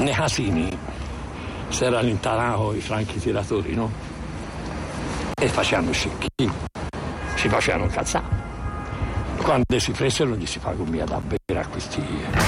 nei casini si era allontanati i franchi tiratori, no? E facevano scicchi, si facevano incazzare. Quando si presero gli si fa comia da bere a questi